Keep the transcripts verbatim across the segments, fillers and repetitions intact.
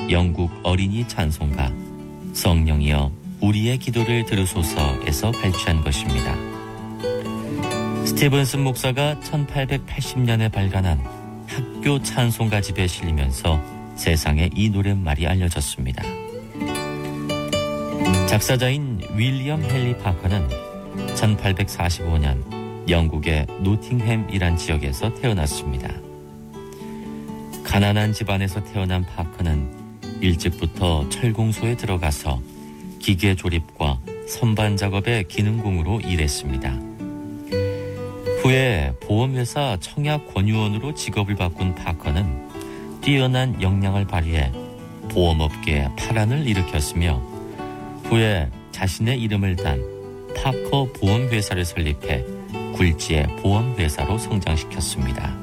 영국 어린이 찬송가 성령이여 우리의 기도를 들으소서에서 발췌한 것입니다. 스티븐슨 목사가 천팔백팔십 년에 발간한 학교 찬송가집에 실리면서 세상에 이 노랫말이 알려졌습니다. 작사자인 윌리엄 헨리 파커는 천팔백사십오 년 영국의 노팅햄이란 지역에서 태어났습니다. 가난한 집안에서 태어난 파커는 일찍부터 철공소에 들어가서 기계 조립과 선반 작업의 기능공으로 일했습니다. 후에 보험회사 청약 권유원으로 직업을 바꾼 파커는 뛰어난 역량을 발휘해 보험업계에 파란을 일으켰으며 후에 자신의 이름을 단 파커 보험회사를 설립해 굴지의 보험회사로 성장시켰습니다.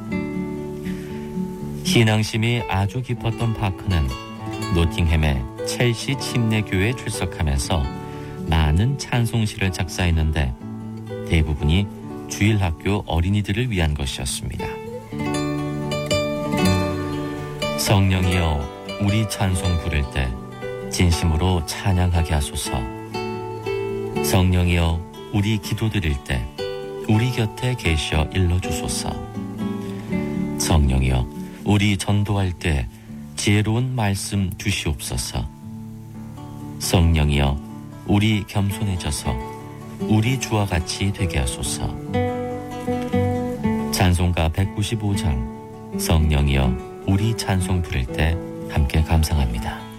신앙심이 아주 깊었던 파커는 노팅햄의 첼시 침례교회에 출석하면서 많은 찬송시를 작사했는데 대부분이 주일학교 어린이들을 위한 것이었습니다. 성령이여 우리 찬송 부를 때 진심으로 찬양하게 하소서. 성령이여 우리 기도 드릴 때 우리 곁에 계셔 일러주소서. 성령이여 우리 전도할 때 지혜로운 말씀 주시옵소서. 성령이여 우리 겸손해져서 우리 주와 같이 되게 하소서. 찬송가 백구십오 장 성령이여 우리 찬송 부를 때 함께 감상합니다.